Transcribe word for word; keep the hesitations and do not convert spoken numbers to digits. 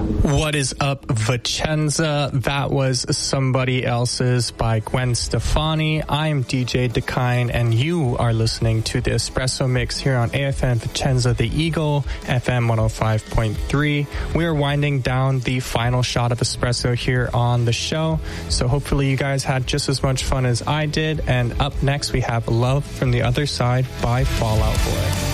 What is up, Vicenza? That was Somebody Else's by Gwen Stefani. I'm D J Dakine, and you are listening to the Espresso Mix here on A F M Vicenza, the Eagle, F M one oh five point three. We are winding down the final shot of espresso here on the show, so hopefully you guys had just as much fun as I did. And up next, we have Love from the Other Side by Fall Out Boy.